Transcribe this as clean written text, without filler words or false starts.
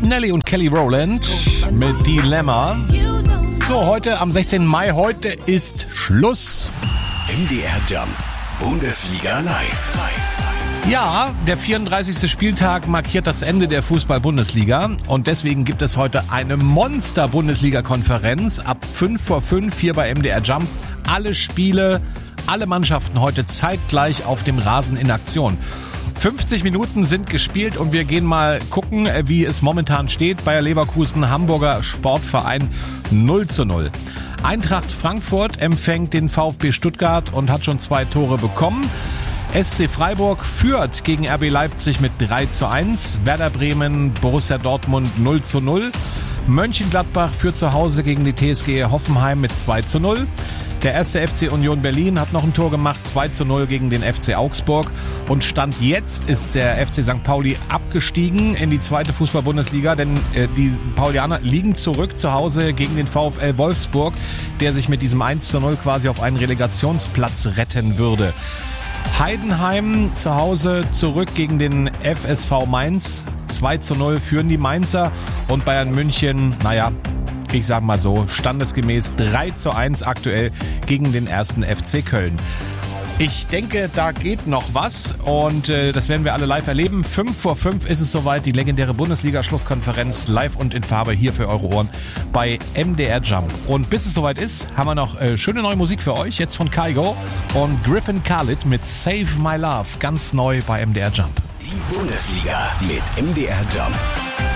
Nelly und Kelly Rowland mit Dilemma. So, heute am 16. Mai, heute ist Schluss. MDR Jump, Bundesliga live. Ja, der 34. Spieltag markiert das Ende der Fußball-Bundesliga und deswegen gibt es heute eine Monster-Bundesliga-Konferenz ab 5:05 hier bei MDR Jump. Alle Spiele, alle Mannschaften heute zeitgleich auf dem Rasen in Aktion. 50 Minuten sind gespielt und wir gehen mal gucken, wie es momentan steht. Bayer Leverkusen, Hamburger Sportverein 0:0. Eintracht Frankfurt empfängt den VfB Stuttgart und hat schon 2 Tore bekommen. SC Freiburg führt gegen RB Leipzig mit 3:1. Werder Bremen, Borussia Dortmund 0:0. Mönchengladbach führt zu Hause gegen die TSG Hoffenheim mit 2:0. Der 1. FC Union Berlin hat noch ein Tor gemacht, 2:0 gegen den FC Augsburg. Und Stand jetzt ist der FC St. Pauli abgestiegen in die 2. Fußball-Bundesliga, denn die Paulianer liegen zurück zu Hause gegen den VfL Wolfsburg, der sich mit diesem 1:0 quasi auf einen Relegationsplatz retten würde. Heidenheim zu Hause zurück gegen den FSV Mainz. 2:0 führen die Mainzer und Bayern München, ich sag mal so, standesgemäß 3:1 aktuell gegen den 1. FC Köln. Ich denke, da geht noch was und das werden wir alle live erleben. 5:05 ist es soweit, die legendäre Bundesliga-Schlusskonferenz live und in Farbe hier für eure Ohren bei MDR Jump. Und bis es soweit ist, haben wir noch schöne neue Musik für euch, jetzt von Kygo und Griffin Khalid mit Save My Love, ganz neu bei MDR Jump. Die Bundesliga mit MDR Jump.